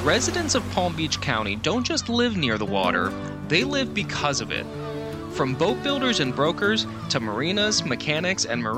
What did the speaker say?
Residents of Palm Beach County don't just live near the water, they live because of it. From boat builders and brokers to marinas, mechanics, and marine